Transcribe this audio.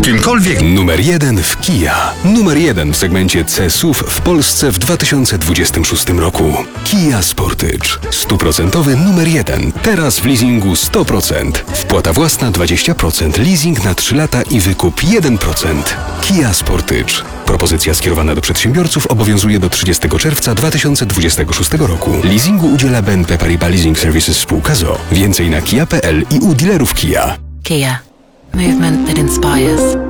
kimkolwiek. Numer 1 w Kia. Numer 1 w segmencie C-SUV w Polsce w 2026 roku. Kia Sportage. 100% numer 1. Teraz w leasingu 100%. Wpłata własna 20%, leasing na 3 lata i wykup 1%. Kia Sportage. Propozycja skierowana do przedsiębiorców obowiązuje do 30 czerwca 2026 roku. Leasingu udziela BNP Paribas Leasing Services spółka z o.o. Więcej na kia.pl i u dealerów Kia. Kia. Movement that inspires.